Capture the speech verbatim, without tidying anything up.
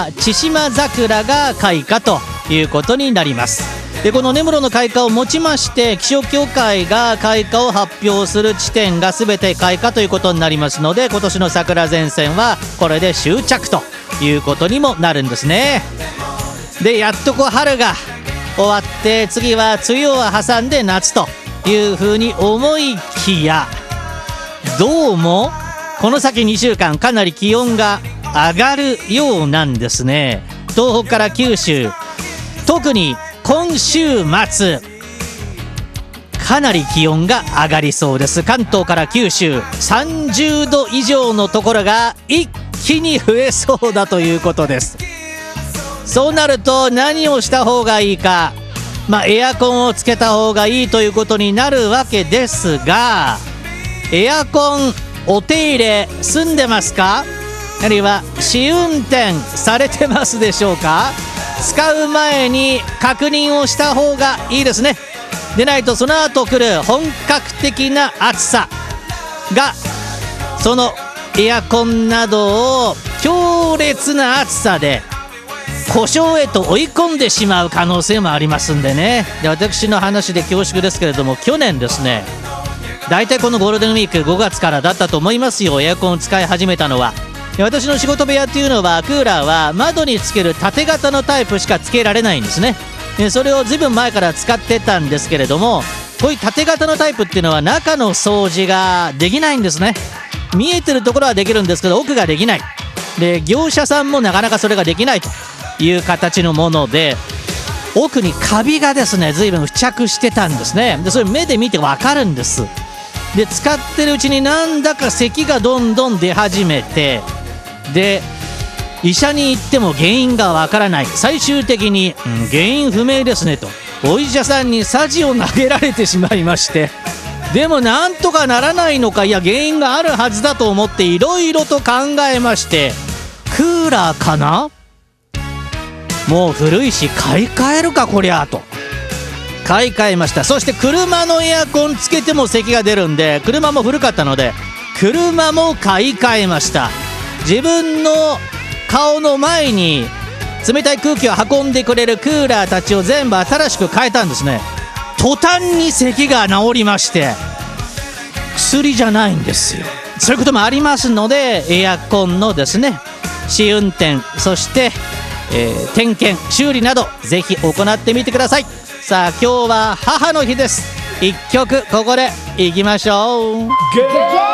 は千島桜が開花ということになります。でこの根室の開花をもちまして気象協会が開花を発表する地点が全て開花ということになりますので、今年の桜前線はこれで終着ということにもなるんですね。でやっとこう春が終わって次は梅雨を挟んで夏というふうに思いきや、どうもこの先にしゅうかんかなり気温が上がるようなんですね。東北から九州、特に今週末かなり気温が上がりそうです。関東から九州さんじゅうど以上のところが一気に増えそうだということです。そうなると何をした方がいいか、まあ、エアコンをつけた方がいいということになるわけですが、エアコンお手入れ済んでますか、あるいは試運転されてますでしょうか。使う前に確認をした方がいいですね。でないとその後来る本格的な暑さがそのエアコンなどを強烈な暑さで故障へと追い込んでしまう可能性もありますんでね。で私の話で恐縮ですけれども、去年ですね、大体このゴールデンウィークごがつからだったと思いますよ、エアコンを使い始めたのは。私の仕事部屋っていうのはクーラーは窓につける縦型のタイプしかつけられないんですね。それをずいぶん前から使ってたんですけれども、こういう縦型のタイプっていうのは中の掃除ができないんですね。見えてるところはできるんですけど奥ができない。で業者さんもなかなかそれができないという形のもので、奥にカビがですねずいぶん付着してたんですね。でそれ目で見て分かるんです。で使ってるうちになんだか咳がどんどん出始めて、で医者に行っても原因がわからない。最終的に、うん、原因不明ですねとお医者さんにサジを投げられてしまいまして、でもなんとかならないのか、いや原因があるはずだと思っていろいろと考えまして、クーラーかな、もう古いし買い替えるかこりゃと買い替えました。そして車のエアコンつけても咳が出るんで、車も古かったので車も買い替えました。自分の顔の前に冷たい空気を運んでくれるクーラーたちを全部新しく変えたんですね。途端に咳が治りまして、薬じゃないんですよ。そういうこともありますので、エアコンのですね試運転、そして、えー、点検修理などぜひ行ってみてください。さあ今日は母の日です。一曲ここでいきましょう。